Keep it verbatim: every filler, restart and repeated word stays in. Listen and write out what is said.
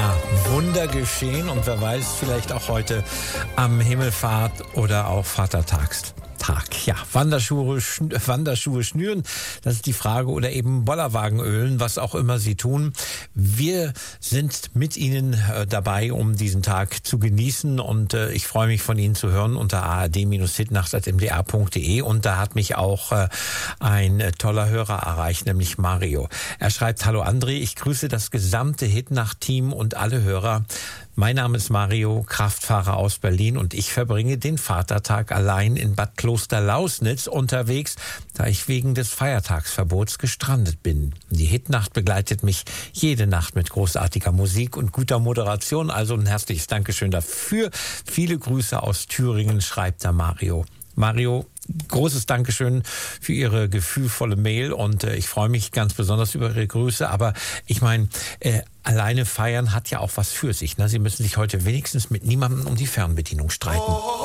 Ja, Wunder geschehen und wer weiß, vielleicht auch heute am Himmelfahrt oder auch Vatertagstag. Ja, Wanderschuhe, schn- Wanderschuhe schnüren, das ist die Frage, oder eben Bollerwagen ölen, was auch immer Sie tun. Wir sind mit Ihnen äh, dabei, um diesen Tag zu genießen und äh, ich freue mich von Ihnen zu hören unter a r d Hitnacht at m d r punkt d e und da hat mich auch äh, ein äh, toller Hörer erreicht, nämlich Mario. Er schreibt: Hallo André, ich grüße das gesamte Hitnacht-Team und alle Hörer. Mein Name ist Mario, Kraftfahrer aus Berlin und ich verbringe den Vatertag allein in Bad Kloster-Lausnitz unterwegs, da ich wegen des Feiertagsverbots gestrandet bin. Die Hitnacht begleitet mich jede Nacht mit großartiger Musik und guter Moderation, also ein herzliches Dankeschön dafür. Viele Grüße aus Thüringen, schreibt da Mario. Mario, großes Dankeschön für Ihre gefühlvolle Mail und äh, ich freue mich ganz besonders über Ihre Grüße, aber ich meine, äh, alleine feiern hat ja auch was für sich, ne? Sie müssen sich heute wenigstens mit niemandem um die Fernbedienung streiten.